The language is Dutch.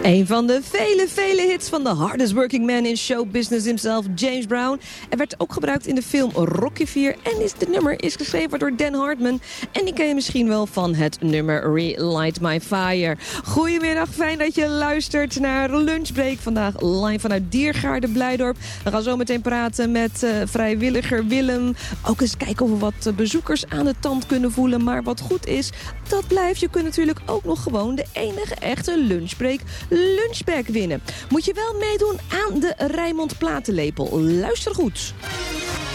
Een van de vele hits van de hardest working man in showbusiness himself, James Brown. Er werd ook gebruikt in de film Rocky IV. En dit nummer is geschreven door Dan Hartman. En die ken je misschien wel van het nummer Relight My Fire. Goedemiddag, fijn dat je luistert naar Lunchbreak. Vandaag live vanuit Diergaarde Blijdorp. We gaan zo meteen praten met vrijwilliger Willem. Ook eens kijken of we wat bezoekers aan de tand kunnen voelen. Maar wat goed is, dat blijft. Je kunt natuurlijk ook nog gewoon de enige echte Lunchbreak lunchbag winnen. Moet je wel meedoen aan de Rijnmond Platenlepel. Luister goed.